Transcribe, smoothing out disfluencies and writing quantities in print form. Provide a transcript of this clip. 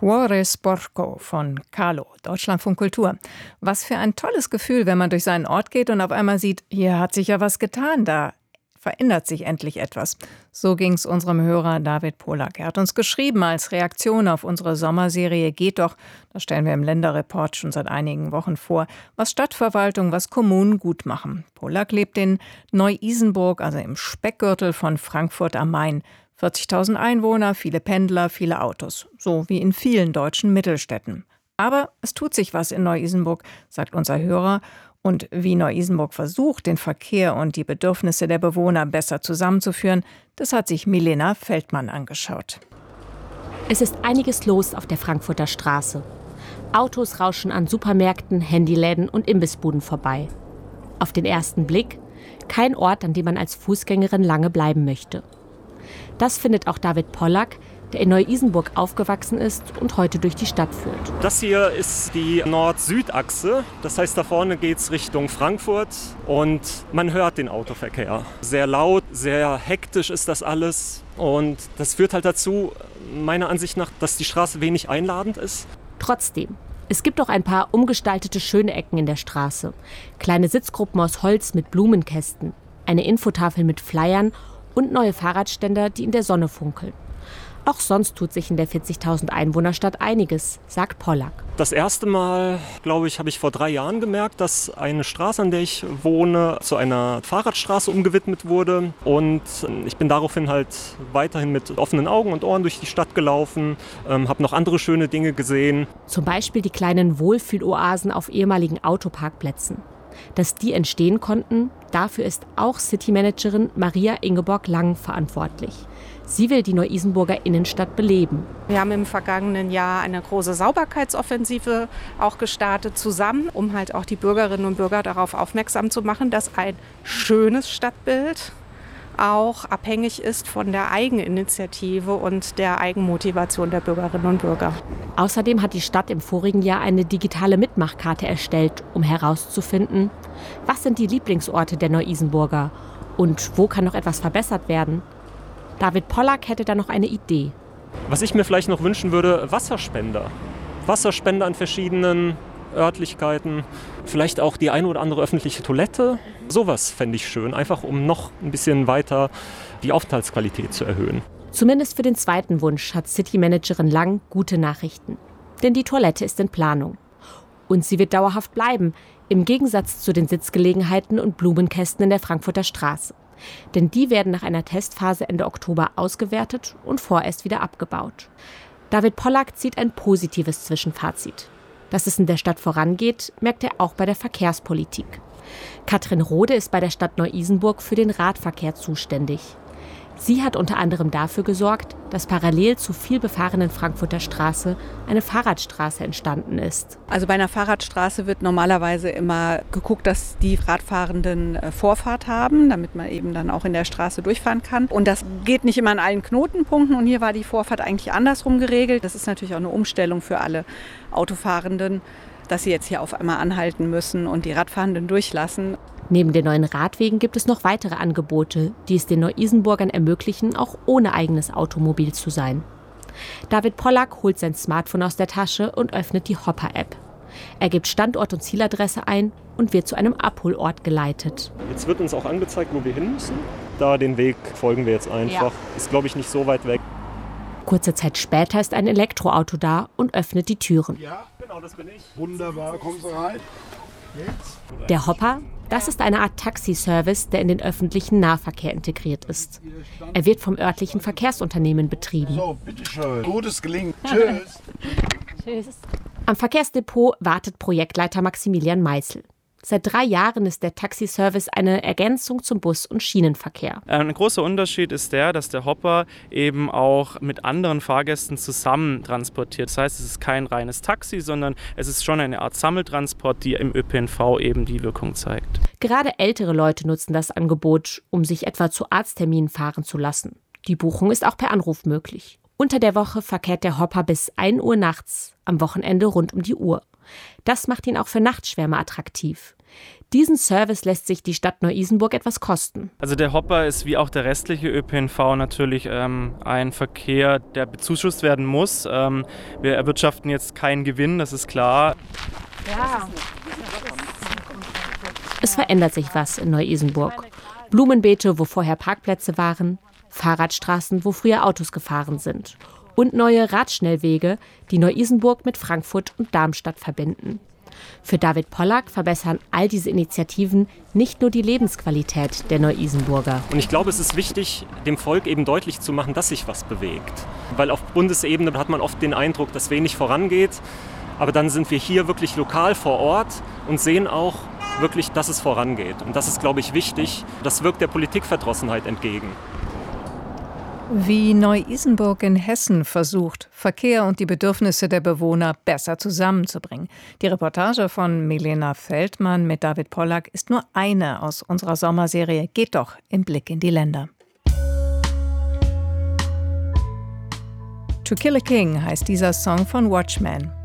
Cuore Sporco von Carlo, Deutschlandfunk Kultur. Was für ein tolles Gefühl, wenn man durch seinen Ort geht und auf einmal sieht, hier hat sich ja was getan, da verändert sich endlich etwas. So ging es unserem Hörer David Polak. Er hat uns geschrieben als Reaktion auf unsere Sommerserie Geht doch, das stellen wir im Länderreport schon seit einigen Wochen vor, was Stadtverwaltung, was Kommunen gut machen. Polak lebt in Neu-Isenburg, also im Speckgürtel von Frankfurt am Main. 40.000 Einwohner, viele Pendler, viele Autos. So wie in vielen deutschen Mittelstädten. Aber es tut sich was in Neu-Isenburg, sagt unser Hörer. Und wie Neu-Isenburg versucht, den Verkehr und die Bedürfnisse der Bewohner besser zusammenzuführen, das hat sich Milena Feldmann angeschaut. Es ist einiges los auf der Frankfurter Straße. Autos rauschen an Supermärkten, Handyläden und Imbissbuden vorbei. Auf den ersten Blick kein Ort, an dem man als Fußgängerin lange bleiben möchte. Das findet auch David Polak, der in Neu-Isenburg aufgewachsen ist und heute durch die Stadt führt. Das hier ist die Nord-Süd-Achse. Das heißt, da vorne geht es Richtung Frankfurt und man hört den Autoverkehr. Sehr laut, sehr hektisch ist das alles. Und das führt halt dazu, meiner Ansicht nach, dass die Straße wenig einladend ist. Trotzdem, es gibt auch ein paar umgestaltete schöne Ecken in der Straße. Kleine Sitzgruppen aus Holz mit Blumenkästen, eine Infotafel mit Flyern und neue Fahrradständer, die in der Sonne funkeln. Auch sonst tut sich in der 40.000 Einwohnerstadt einiges, sagt Polak. Das erste Mal, glaube ich, habe ich vor 3 Jahren gemerkt, dass eine Straße, an der ich wohne, zu einer Fahrradstraße umgewidmet wurde. Und ich bin daraufhin halt weiterhin mit offenen Augen und Ohren durch die Stadt gelaufen, habe noch andere schöne Dinge gesehen. Zum Beispiel die kleinen Wohlfühloasen auf ehemaligen Autoparkplätzen. Dass die entstehen konnten, dafür ist auch Citymanagerin Maria Ingeborg Lang verantwortlich. Sie will die Neu-Isenburger Innenstadt beleben. Wir haben im vergangenen Jahr eine große Sauberkeitsoffensive auch gestartet zusammen, um halt auch die Bürgerinnen und Bürger darauf aufmerksam zu machen, dass ein schönes Stadtbild auch abhängig ist von der Eigeninitiative und der Eigenmotivation der Bürgerinnen und Bürger. Außerdem hat die Stadt im vorigen Jahr eine digitale Mitmachkarte erstellt, um herauszufinden, was sind die Lieblingsorte der Neu-Isenburger und wo kann noch etwas verbessert werden. David Polak hätte da noch eine Idee. Was ich mir vielleicht noch wünschen würde, Wasserspender. Wasserspender an verschiedenen Örtlichkeiten. Vielleicht auch die eine oder andere öffentliche Toilette. Sowas fände ich schön, einfach um noch ein bisschen weiter die Aufenthaltsqualität zu erhöhen. Zumindest für den zweiten Wunsch hat Citymanagerin Lang gute Nachrichten. Denn die Toilette ist in Planung. Und sie wird dauerhaft bleiben, im Gegensatz zu den Sitzgelegenheiten und Blumenkästen in der Frankfurter Straße. Denn die werden nach einer Testphase Ende Oktober ausgewertet und vorerst wieder abgebaut. David Polak zieht ein positives Zwischenfazit. Dass es in der Stadt vorangeht, merkt er auch bei der Verkehrspolitik. Katrin Rode ist bei der Stadt Neu-Isenburg für den Radverkehr zuständig. Sie hat unter anderem dafür gesorgt, dass parallel zur viel befahrenen Frankfurter Straße eine Fahrradstraße entstanden ist. Also bei einer Fahrradstraße wird normalerweise immer geguckt, dass die Radfahrenden Vorfahrt haben, damit man eben dann auch in der Straße durchfahren kann. Und das geht nicht immer an allen Knotenpunkten und hier war die Vorfahrt eigentlich andersrum geregelt. Das ist natürlich auch eine Umstellung für alle Autofahrenden, dass sie jetzt hier auf einmal anhalten müssen und die Radfahrenden durchlassen. Neben den neuen Radwegen gibt es noch weitere Angebote, die es den Neu-Isenburgern ermöglichen, auch ohne eigenes Automobil zu sein. David Polak holt sein Smartphone aus der Tasche und öffnet die Hopper-App. Er gibt Standort und Zieladresse ein und wird zu einem Abholort geleitet. Jetzt wird uns auch angezeigt, wo wir hin müssen. Da den Weg folgen wir jetzt einfach. Ja. Ist, glaube ich, nicht so weit weg. Kurze Zeit später ist ein Elektroauto da und öffnet die Türen. Ja, genau, das bin ich. Wunderbar, kommst du rein? Jetzt? Der Hopper, das ist eine Art Taxiservice, der in den öffentlichen Nahverkehr integriert ist. Er wird vom örtlichen Verkehrsunternehmen betrieben. So, bitteschön. Gutes Gelingen. Tschüss. Tschüss. Am Verkehrsdepot wartet Projektleiter Maximilian Meißel. Seit 3 Jahren ist der Taxiservice eine Ergänzung zum Bus- und Schienenverkehr. Ein großer Unterschied ist dass der Hopper eben auch mit anderen Fahrgästen zusammen transportiert. Das heißt, es ist kein reines Taxi, sondern es ist schon eine Art Sammeltransport, die im ÖPNV eben die Wirkung zeigt. Gerade ältere Leute nutzen das Angebot, um sich etwa zu Arztterminen fahren zu lassen. Die Buchung ist auch per Anruf möglich. Unter der Woche verkehrt der Hopper bis 1 Uhr nachts, am Wochenende rund um die Uhr. Das macht ihn auch für Nachtschwärmer attraktiv. Diesen Service lässt sich die Stadt Neu-Isenburg etwas kosten. Also der Hopper ist wie auch der restliche ÖPNV natürlich ein Verkehr, der bezuschusst werden muss. Wir erwirtschaften jetzt keinen Gewinn, das ist klar. Ja. Es verändert sich was in Neu-Isenburg. Blumenbeete, wo vorher Parkplätze waren, Fahrradstraßen, wo früher Autos gefahren sind. Und neue Radschnellwege, die Neu-Isenburg mit Frankfurt und Darmstadt verbinden. Für David Pollack verbessern all diese Initiativen nicht nur die Lebensqualität der Neu-Isenburger. Und ich glaube, es ist wichtig, dem Volk eben deutlich zu machen, dass sich was bewegt. Weil auf Bundesebene hat man oft den Eindruck, dass wenig vorangeht. Aber dann sind wir hier wirklich lokal vor Ort und sehen auch wirklich, dass es vorangeht. Und das ist, glaube ich, wichtig. Das wirkt der Politikverdrossenheit entgegen. Wie Neu-Isenburg in Hessen versucht, Verkehr und die Bedürfnisse der Bewohner besser zusammenzubringen. Die Reportage von Milena Feldmann mit David Pollack ist nur eine aus unserer Sommerserie Geht doch im Blick in die Länder. To Kill a King heißt dieser Song von Watchmen.